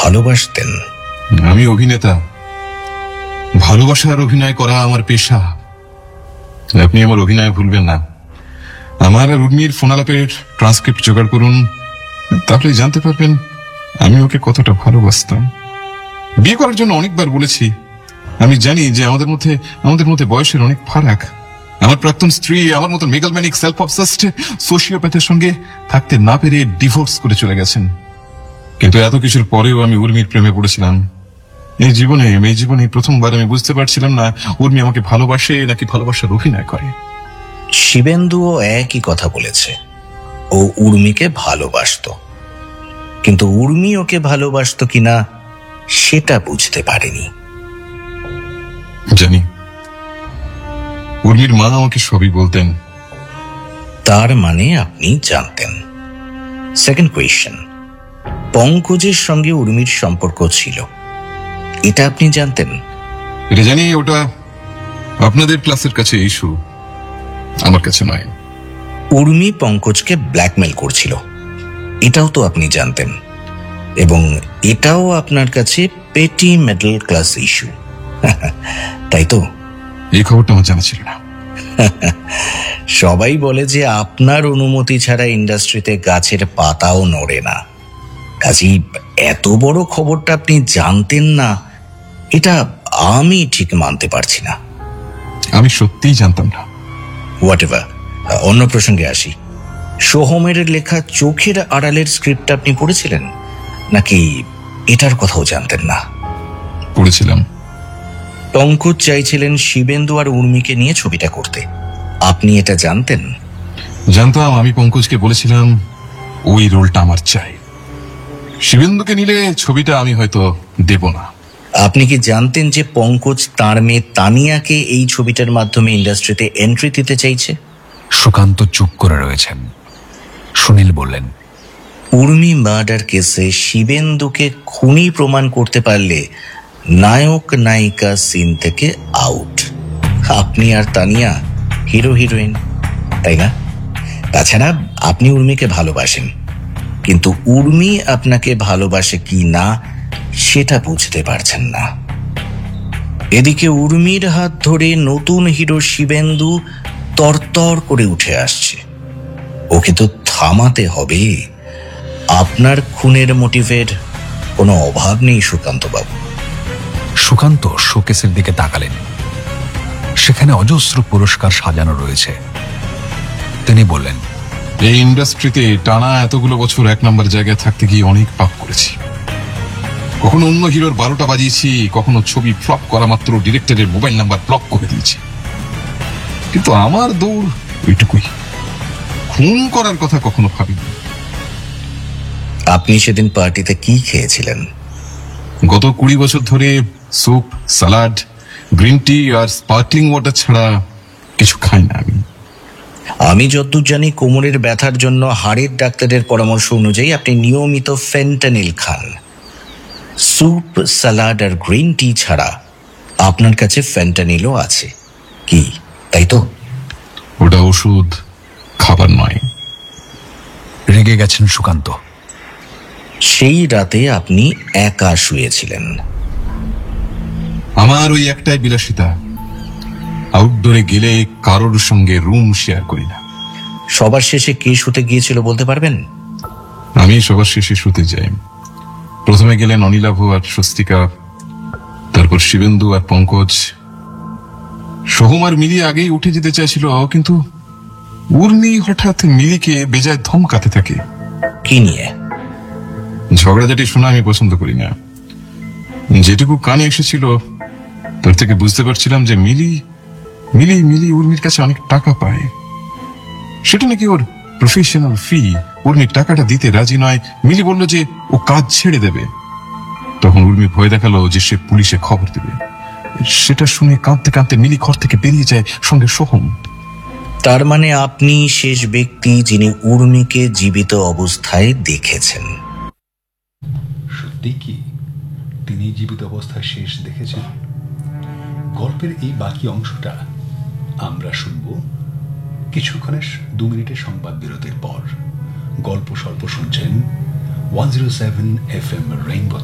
ভালোবাসতেন? আমি অভিনেতা, ভালোবাসার অভিনয় করা আমার পেশা। আপনি আমার অভিনয় ভুলবেন না। আমার আর উর্মির ফোনালাপের ট্রান্সক্রিপ্ট জোগাড় করুন, তাহলে জানতে পারবেন আমি ওকে কতটা ভালোবাসতাম। বিয়ে করার জন্য অনেকবার বলেছি। আমি জানি যে আমাদের মধ্যে বয়সের অনেক ফারাক। আমার প্রাক্তন স্ত্রী আমার মতো মেগালম্যানিক সেলফ অবসেসড সোশিওপ্যাথের সঙ্গে থাকতে না পেরে ডিভোর্স করে চলে গেছেন। কিন্তু এত কিছুর পরেও আমি উর্মির প্রেমে পড়েছিলাম। এই জীবনে প্রথমবার আমি বুঝতে পারছিলাম না উর্মি আমাকে ভালোবাসে নাকি ভালোবাসার অভিনয় করে। শিবেন্দুও একই কথা বলেছে, ও উর্মিকে ভালোবাসতো, কিন্তু উর্মি ওকে ভালোবাসতো কিনা সেটা বুঝতে পারেনি। জানি, উর্মির মা আমাকে সবই বলতেন। তার মানে আপনি জানতেন। সেকেন্ড কোয়েশ্চেন, পঙ্কজের সঙ্গে উর্মির সম্পর্ক ছিল, এটা আপনি জানতেন? এটা জানি, ওটা আপনাদের ক্লাসের কাছে ইস্যু, আমার কাছে নয়। উর্মি পঙ্কজকে ব্ল্যাকমেল করছিল, এটাও তো আপনি জানতেন, এবং এটাও আপনার কাছে পেটি মিডল ক্লাস ইস্যু, তাই তো? এই খবরটা আমার জানা ছিল না। সবাই বলে যে আপনার অনুমতি ছাড়া ইন্ডাস্ট্রিতে গাছের পাতাও নড়ে না। কাজেই এত বড় খবরটা আপনি জানতেন না, এটা আমি ঠিক মানতে পারছি না। আমি সত্যিই জানতাম না। হোয়াট এভার, অন্য প্রসঙ্গে আসি। সোহমের লেখা চোখের আড়ালের স্ক্রিপ্ট আপনি পড়েছিলেন, নাকি এটার কথাও জানতেন না? পড়েছিলাম। পঙ্কজ চাইছিলেন শিবেন্দু আর উর্মিকে নিয়ে ছবিটা করতে, আপনি এটা জানতেন? জানতাম। আমি পঙ্কজকে বলেছিলাম ওই রোলটা আমার চাই, শিবেন্দুকে নিলে ছবিটা আমি হয়তো দেব না। আপনি কি জানতেন যে পঙ্কজ তার মেয়ে তানিয়াকে এই ছবিটার মাধ্যমে ইন্ডাস্ট্রিতে এন্ট্রি দিতে চাইছে? সুকান্ত চুপ করে রয়েছেন। সুনীল বললেন, উর্মি মার্ডার কেসে শিবেন্দুকে খুনি প্রমাণ করতে পারলে নায়ক নায়িকা সিন থেকে আউট। আপনি আর তানিয়া হিরো হিরোইন, তাই না? তাছাড়া আপনি উর্মিকে ভালোবাসেন, কিন্তু উর্মি আপনাকে ভালোবাসে কি না সেটা বুঝতে পারছেন না। এদিকে উর্মির হাত ধরে নতুন হিরো শিবেন্দু তরতর করে উঠে আসছে, ওকে তো থামাতে হবে। আপনার খুনের মোটিভের কোনো অভাব নেই সুকান্ত বাবু। সুকান্ত শোকেসের দিকে তাকালেন। সেখানে অজস্র পুরস্কার সাজানো রয়েছে। তিনি বললেন, এই ইন্ডাস্ট্রিতে টানা এতগুলো বছর এক নম্বর জায়গায় থাকতে গিয়ে অনেক পাপ করেছি। কখনো অন্য হিরোর 12টা বাজিয়েছি, কখনো ছবি ফ্লপ করা মাত্র ডিরেক্টরের মোবাইল নাম্বার ব্লক করে দিয়েছি। কিন্তু আমার দৌড় ওইটুকুই, খুন করার কথা কখনো ভাবিনি। আপনি সেদিন পার্টিতে কি খেয়েছিলেন? গত 20 বছর ধরে স্যুপ, সালাড, গ্রিন টি আর স্পার্কলিং ওয়াটার ছাড়া কিছু খাই না আমি। আমি যতদূর জানি কোমরের ব্যথার জন্য হাড়ের ডাক্তারের পরামর্শ অনুযায়ী আপনি নিয়মিত ফেন্টানিল খান। স্যুপ, সালাড আর গ্রিন টি ছাড়া আপনার কাছে ফেন্টানিলও আছে, কি তাই তো? ওটা ওষুধ, খাবার নয়। রেগে গেছেন সুকান্ত। সেই রাতে আপনি একা শুয়েছিলেন। আমার ওই একটাই বিলাসিতা, আউটডোরে গেলে কারোর সঙ্গে রুম শেয়ার করি না। সবার শেষে কে শুতে গিয়েছিল বলতে পারবেন? আমি সবার শেষে শুতে যাই। প্রথমে গেলেন অনিলাভ আর স্বস্তিকা, তারপর শিবেন্দু আর পঙ্কজ। সোহম আর মিলি আগেই উঠে যেতে চাইছিল, কিন্তু উর্মি হঠাৎ মিলিকে বেজায় ধমকাতে থাকে। কি নিয়ে? ঝগড়াঝাটি শোনা আমি পছন্দ করি না। যেটুকু কানে এসেছিল তার থেকে বুঝতে পারছিলাম যে মিলি মিলি মিলি উর্মির কাছে অনেক টাকা পায়। সেটা নাকি ওর প্রফেশনাল ফি। উর্মি টাকাটা দিতে রাজি নয়। মিলি বলল যে ও কাজ ছেড়ে দেবে। তখন উর্মি ভয় দেখালো যে সে পুলিশে খবর দেবে। সেটা শুনে কাঁদতে কাঁদতে মিলি ঘর থেকে বেরিয়ে যায়, সঙ্গে সোহম। তার মানে আপনি শেষ ব্যক্তি যিনি উর্মিকে জীবিত অবস্থায় দেখেছেন। সত্যি কি তিনি জীবিত অবস্থায় শেষ দেখেছেন? গল্পের এই বাকি অংশটা আমরা শুনব কিছুক্ষণের 2 মিনিটের সংবাদ বিরতির পর। গল্প স্বল্প শুনছেন 107 FM রেইনবো